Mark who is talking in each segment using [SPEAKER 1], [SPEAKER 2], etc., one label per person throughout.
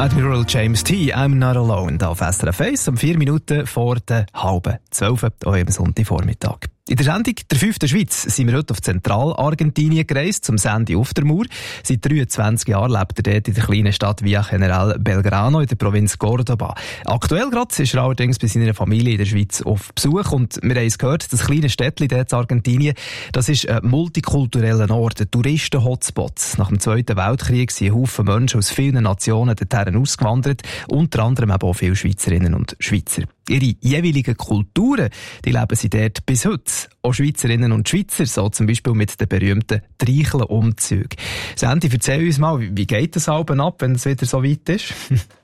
[SPEAKER 1] Admiral James T. I'm Not Alone, da auf SRF 1, um 4 Minuten vor der 11:30, auch am Sonntagvormittag. In der Sendung «Der 5. Schweiz» sind wir heute auf Zentralargentinien gereist, zum Sandy auf der Mur. Seit 23 Jahren lebt er dort in der kleinen Stadt Villa General Belgrano in der Provinz Córdoba. Aktuell gerade ist er allerdings bei seiner Familie in der Schweiz auf Besuch und wir haben es gehört, das kleine Städtchen dort in Argentinien, das ist ein multikultureller Ort, ein Touristen-Hotspot. Nach dem Zweiten Weltkrieg sind Haufen Menschen aus vielen Nationen dorthin ausgewandert, unter anderem eben auch viele Schweizerinnen und Schweizer. Ihre jeweiligen Kulturen, die leben sie dort bis heute. Auch Schweizerinnen und Schweizer, so zum Beispiel mit den berühmten Treicheln-Umzügen. Sandy, erzähl uns mal, wie geht das Album ab, wenn es wieder so weit ist?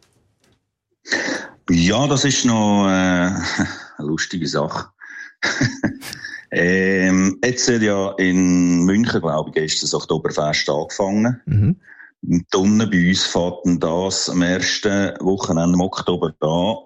[SPEAKER 2] Ja, das ist noch eine lustige Sache. Jetzt ja in München, glaube ich, ist das Oktoberfest angefangen. Mhm. Unten bei uns fährt das am ersten Wochenende im Oktober an.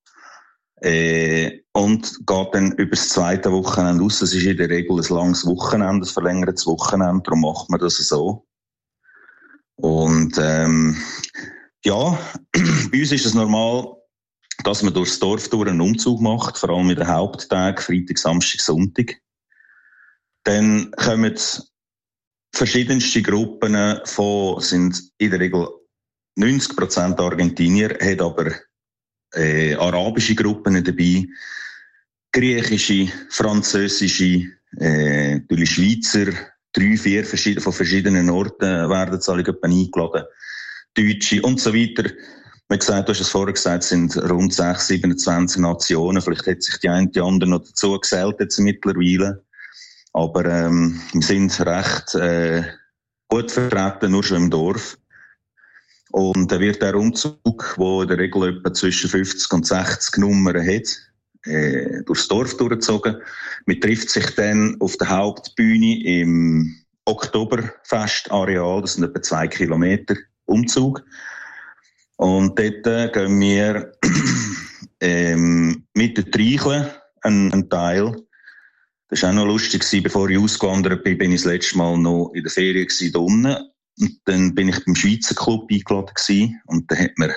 [SPEAKER 2] Und geht dann über das zweite Wochenende aus. Es ist in der Regel ein langes Wochenende, ein verlängertes Wochenende, darum macht man das so. Und ja, bei uns ist es normal, dass man durchs Dorf durch einen Umzug macht, vor allem in den Haupttagen, Freitag, Samstag, Sonntag. Dann kommen verschiedenste Gruppen von, sind in der Regel 90% Argentinier, hat aber arabische Gruppen dabei, griechische, französische, natürlich Schweizer, 3-4 von verschiedenen Orten werden jetzt alle eingeladen, Deutsche und so weiter. Wie gesagt, du hast es vorher gesagt, es sind rund 27 Nationen, vielleicht hat sich die eine oder andere noch dazu gesellt jetzt mittlerweile, aber wir sind recht gut vertreten, nur schon im Dorf. Und da wird der Umzug, der in der Regel etwa zwischen 50 und 60 Nummern hat, durchs Dorf durchgezogen. Man trifft sich dann auf der Hauptbühne im Oktoberfestareal, das sind etwa 2 Kilometer Umzug. Und dort gehen wir mit den Treicheln einen Teil. Das war auch noch lustig, bevor ich ausgewandert bin, bin ich das letzte Mal noch in der Ferien da unten. Und dann bin ich beim Schweizer Club eingeladen gewesen. Und da hat mir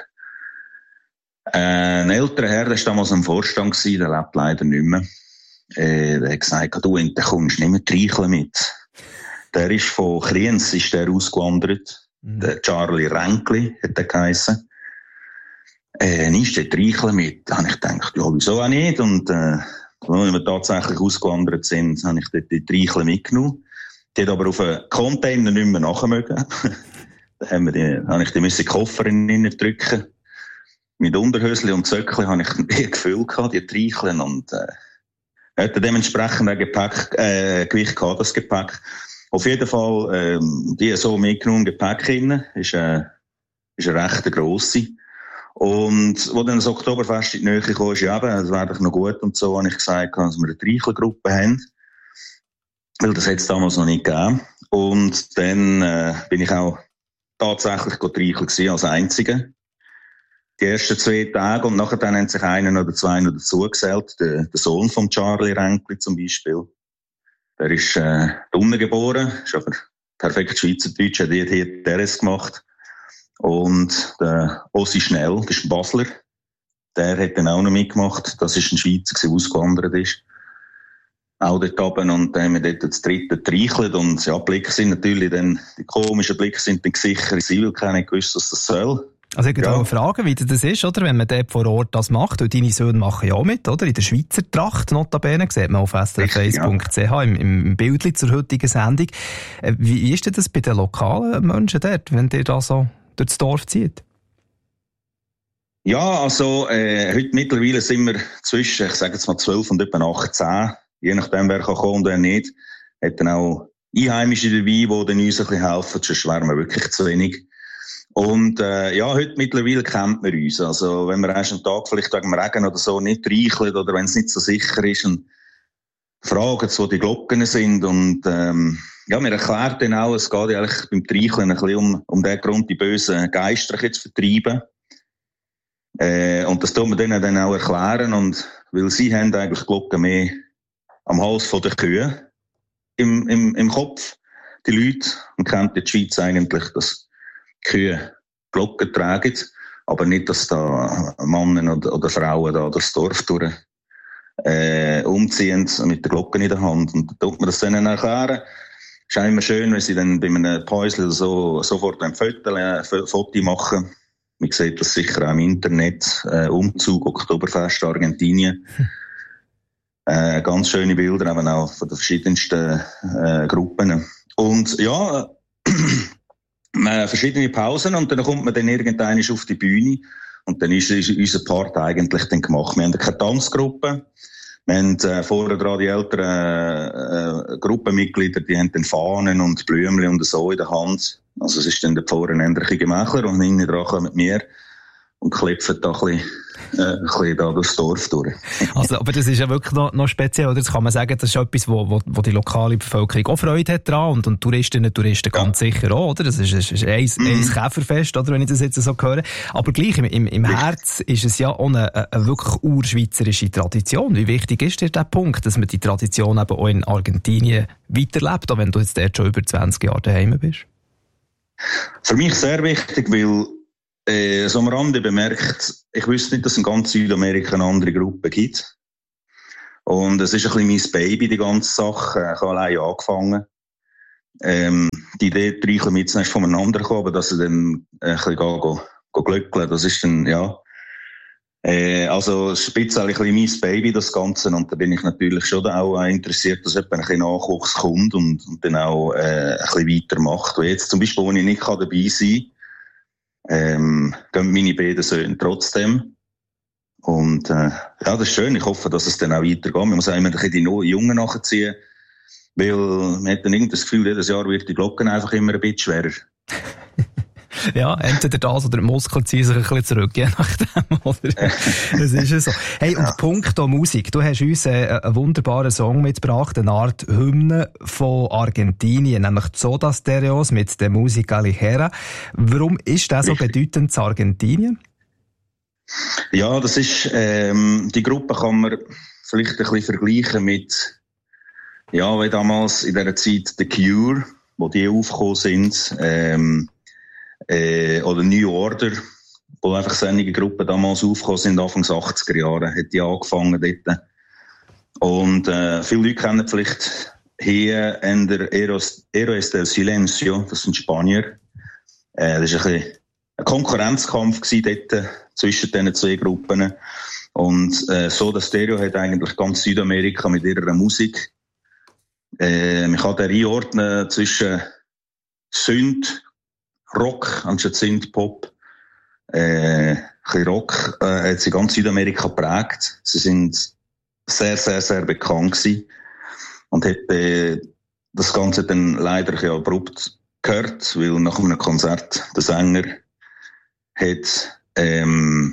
[SPEAKER 2] ein älterer Herr, der war damals am Vorstand gewesen, der lebt leider nicht mehr. Der hat gesagt, du, da kommst nicht mehr Treicheln mit. Der ist von Kriens, ist der ausgewandert. Der Charlie Renkli hat der geheissen. Nimmst du Treicheln mit? Da habe ich gedacht, ja, wieso auch nicht? Und, als wir tatsächlich ausgewandert sind, habe ich dort die Treicheln mitgenommen. Die hat aber auf einen Container nicht mehr nachmögen. Da habe ich die Koffer drücken. Mit Unterhösli und Zöckli habe ich ein Gefühl gehabt, die Treicheln. Und, hatte dementsprechend ein Gewicht gehabt, das Gepäck. Auf jeden Fall, die so mitgenommen, Gepäck hinein, ist eine recht grosse. Und, wo dann das Oktoberfest in die Nähe kam, ist ja eben, das wäre doch noch gut und so, habe ich gesagt, dass wir eine Treichelgruppe haben. Weil das hat es damals noch nicht gegeben. Und dann bin ich auch tatsächlich treicheln gewesen, als Einziger. Die ersten 2 Tage und nachher dann haben sich einen oder zwei noch dazugesellt. Der Sohn von Charlie Renkli zum Beispiel. Der ist unten geboren, ist aber perfekt Schweizerdeutsch, hat hier Teres gemacht. Und der Ossi Schnell, das ist ein Basler, der hat dann auch noch mitgemacht. Das ist ein Schweizer, der ausgewandert ist. Auch dort oben, und dann haben wir dort das dritte treichelt, und ja, die Blicke sind natürlich dann, die komischen Blicke sind dann gesichert, sie will keiner gewusst, was das soll.
[SPEAKER 1] Also ich wollte fragen, wie das ist, oder, wenn man dort vor Ort das macht, und deine Söhne machen ja auch mit, oder, in der Schweizer Tracht, notabene, sieht man auf srf1.ch im Bildchen zur heutigen Sendung. Wie ist denn das bei den lokalen Menschen dort, wenn ihr da so durchs Dorf zieht?
[SPEAKER 2] Ja, also, heute mittlerweile sind wir zwischen, ich sage jetzt mal 12 und etwa 18, je nachdem, wer kann kommen und wer nicht. Hat dann auch Einheimische dabei, die dann uns ein bisschen helfen, sonst wären wir wirklich zu wenig. Und ja, heute mittlerweile kennt man uns. Also wenn wir erst einen Tag vielleicht wegen dem Regen oder so nicht reicheln oder wenn es nicht so sicher ist, und fragen, wo die Glocken sind. Und ja, mir erklärt dann auch, es geht ja eigentlich beim Treicheln ein bisschen um den Grund, die bösen Geister zu vertreiben. Und das tun wir denen dann auch erklären. Und weil sie haben eigentlich Glocken mehr am Hals von der Kühe im Kopf, die Leute, und kennt die Schweiz eigentlich, dass Kühe Glocken tragen. Aber nicht, dass da Männer oder Frauen da das Dorf durch umziehen mit der Glocke in der Hand. Und dann tut man das denen erklären. Es ist auch immer schön, wenn sie dann bei einem Päusel so sofort ein Foto machen. Man sieht das sicher auch im Internet. Umzug, Oktoberfest, Argentinien. Ganz schöne Bilder, eben auch von den verschiedensten Gruppen. Und ja, verschiedene Pausen und dann kommt man dann irgendwann auf die Bühne und dann ist unser Part eigentlich dann gemacht. Wir haben keine Tanzgruppe. Wir haben vorher dran die älteren Gruppenmitglieder, die haben dann Fahnen und Blümchen und so in der Hand. Also es ist dann der vorne ein Gemächler und hinten dran kommen wir und klepfen da ein bisschen da durchs Dorf durch.
[SPEAKER 1] Also, aber das ist ja wirklich noch speziell, oder? Das kann man sagen, das ist etwas, wo die lokale Bevölkerung auch Freude hat dran und Touristinnen und Touristen ganz sicher auch, oder? Das ist ein Käferfest, oder? Wenn ich das jetzt so höre. Aber gleich, im Herz ist es ja auch eine wirklich urschweizerische Tradition. Wie wichtig ist dir der Punkt, dass man die Tradition eben auch in Argentinien weiterlebt, auch wenn du jetzt dort schon über 20 Jahre daheim bist?
[SPEAKER 2] Für mich sehr wichtig, weil so am Rande bemerkt, ich wüsste nicht, dass es in ganz Südamerika eine andere Gruppe gibt. Und es ist ein bisschen mein Baby, die ganze Sache. Ich habe allein angefangen. Die Idee, 3 Kilometer mitzunehmen, ist voneinander gekommen, aber dass sie dann ein bisschen glöckeln, das ist dann, ja. Also, es ist speziell ein bisschen mein Baby, das Ganze. Und da bin ich natürlich schon auch interessiert, dass jemand ein bisschen Nachwuchs kommt und dann auch ein bisschen weitermacht. Und jetzt zum Beispiel, wo ich nicht dabei sein kann, gehen meine beiden Söhne trotzdem. Und ja, das ist schön. Ich hoffe, dass es dann auch weitergeht. Man muss auch immer ein bisschen die Jungen nachziehen, weil man hat dann irgendwie das Gefühl, jedes Jahr wird die Glocken einfach immer ein bisschen schwerer.
[SPEAKER 1] Ja, entweder das oder die Muskeln ziehen sich ein bisschen zurück, je nachdem, oder? Das ist ja so. Hey, und punkto Musik. Du hast uns einen wunderbaren Song mitgebracht, eine Art Hymne von Argentinien, nämlich Soda Stereos mit der Música Ligera. Warum ist das so bedeutend zu Argentinien?
[SPEAKER 2] Ja, das ist, die Gruppe kann man vielleicht ein bisschen vergleichen mit, ja, wie damals in dieser Zeit The Cure, wo die aufgekommen sind, oder New Order, wo einfach einige Gruppen damals aufgekommen sind, Anfangs 80er Jahre, hat die angefangen dort. Und viele Leute kennen vielleicht hier in der Héroes del Silencio, das sind Spanier. Das war ein Konkurrenzkampf dort zwischen diesen 2 Gruppen. Und Soda Stereo hat eigentlich ganz Südamerika mit ihrer Musik. Man kann den einordnen zwischen Synth, Rock, anstatt Synth-Pop, ein bisschen Rock, hat sie ganz Südamerika geprägt. Sie sind sehr, sehr, sehr bekannt gewesen. Und hat das Ganze dann leider ein bisschen abrupt gehört, weil nach einem Konzert der Sänger hat einen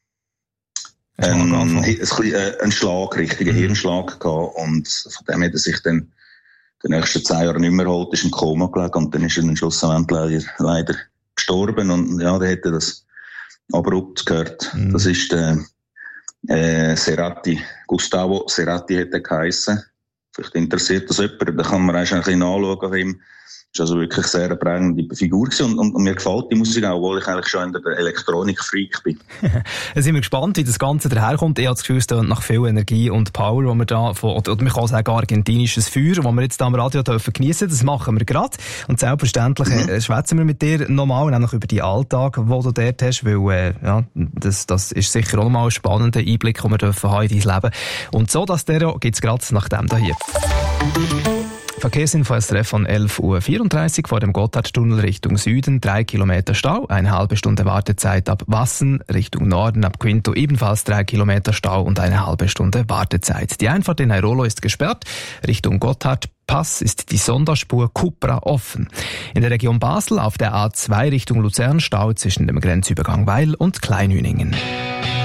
[SPEAKER 2] Schlag, richtigen Hirnschlag gehabt. Und von dem hat er sich dann die nächsten 10 Jahre nicht mehr erholt, ist im Koma gelegen und dann ist er dann schlussendlich leider gestorben und ja, da hätte er das abrupt gehört. Das ist der Cerati, Gustavo Cerati hat er geheissen. Vielleicht interessiert das jemand, da kann man eigentlich ein bisschen nachschauen auf ihm. Das ist also wirklich sehr eine prägende Figur gewesen und mir gefällt die Musik auch, obwohl ich eigentlich schon der Elektronik-Freak bin.
[SPEAKER 1] Jetzt sind wir gespannt, wie das Ganze daherkommt. Ich habe das Gefühl, es tönt nach viel Energie und Power, wo wir da oder man kann sagen argentinisches Feuer, das wir jetzt da am Radio dürfen geniessen. Das machen wir gerade. Und selbstverständlich schwätzen wir mit dir nochmal, nämlich über die Alltag, den du dort hast, weil ja, das ist sicher auch nochmal ein spannender Einblick, den wir dürfen haben in dein Leben. Und Soda Stereo gibt es gerade nach dem da hier. Verkehrsinfo SRF von 11.34 Uhr vor dem Gotthardtunnel Richtung Süden, 3 Kilometer Stau, eine halbe Stunde Wartezeit ab Wassen, Richtung Norden ab Quinto ebenfalls 3 Kilometer Stau und eine halbe Stunde Wartezeit. Die Einfahrt in Airolo ist gesperrt, Richtung Gotthardpass ist die Sonderspur Cupra offen. In der Region Basel auf der A2 Richtung Luzern Stau zwischen dem Grenzübergang Weil und Kleinhüningen.